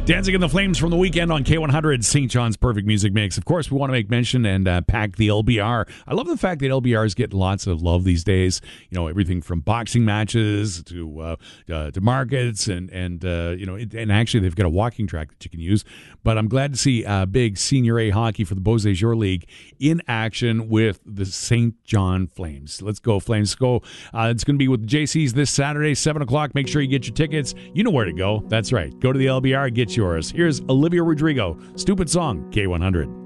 Dancing in the Flames from the weekend on K100, St. John's Perfect Music Mix. Of course, we want to make mention and pack the LBR. I love the fact that LBR is getting lots of love these days. You know, everything from boxing matches to markets and actually they've got a walking track that you can use. But I'm glad to see big Senior A hockey for the Beausejour League in action with the St. John Flames. Let's go, Flames. Go. It's going to be with the JCs this Saturday, 7 o'clock. Make sure you get your tickets. You know where to go. That's right. Go to the LBR, get yours. Here's Olivia Rodrigo. Stupid Song, K100.